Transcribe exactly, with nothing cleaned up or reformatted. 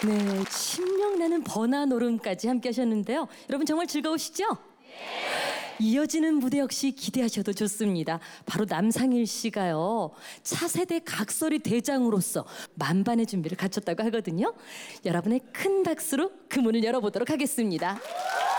네, 신명나는 번화노름까지 함께 하셨는데요. 여러분 정말 즐거우시죠? 네. 이어지는 무대 역시 기대하셔도 좋습니다. 바로 남상일 씨가요, 차세대 각설이 대장으로서 만반의 준비를 갖췄다고 하거든요. 여러분의 큰 박수로 그 문을 열어보도록 하겠습니다.